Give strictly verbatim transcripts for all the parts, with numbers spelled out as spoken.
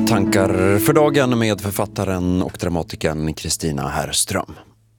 Tankar för dagen med författaren och dramatikern Kristina Herrström.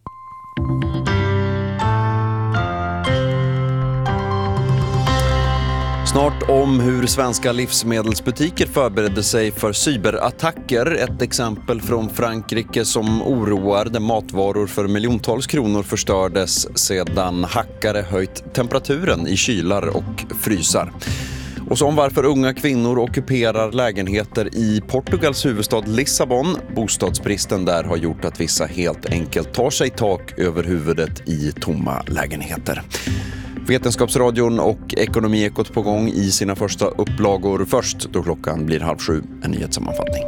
Snart om hur svenska livsmedelsbutiker förberedde sig för cyberattacker. Ett exempel från Frankrike som oroar, där matvaror för miljontals kronor förstördes sedan hackare höjt temperaturen i kylar och frysar. Och så om varför unga kvinnor ockuperar lägenheter i Portugals huvudstad Lissabon. Bostadsbristen där har gjort att vissa helt enkelt tar sig tak över huvudet i tomma lägenheter. Vetenskapsradion och Ekonomiekot på gång i sina första upplagor. Först då klockan blir halv sju, en nyhetssammanfattning.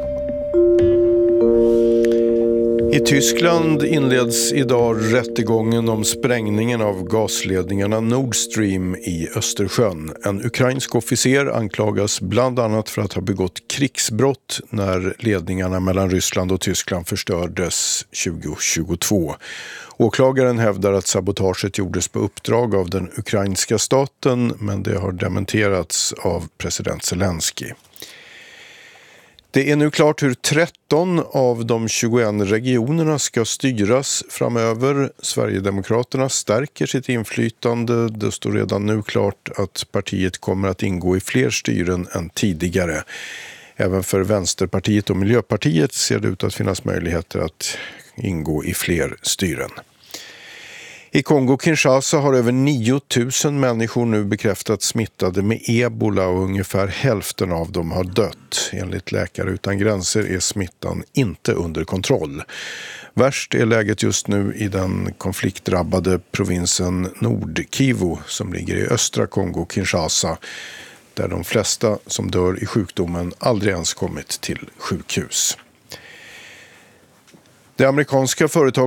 I Tyskland inleds idag rättegången om sprängningen av gasledningarna Nord Stream i Östersjön. En ukrainsk officer anklagas bland annat för att ha begått krigsbrott när ledningarna mellan Ryssland och Tyskland förstördes tjugohundratjugotvå. Åklagaren hävdar att sabotaget gjordes på uppdrag av den ukrainska staten, men det har dementerats av president Zelensky. Det är nu klart hur tretton av de tjugoett regionerna ska styras framöver. Sverigedemokraterna stärker sitt inflytande. Det står redan nu klart att partiet kommer att ingå i fler styren än tidigare. Även för Vänsterpartiet och Miljöpartiet ser det ut att finnas möjligheter att ingå i fler styren. I Kongo-Kinshasa har över nio tusen människor nu bekräftats smittade med ebola och ungefär hälften av dem har dött. Enligt Läkare utan gränser är smittan inte under kontroll. Värst är läget just nu i den konfliktdrabbade provinsen Nord-Kivu som ligger i östra Kongo-Kinshasa, där de flesta som dör i sjukdomen aldrig ens kommit till sjukhus. Det amerikanska företaget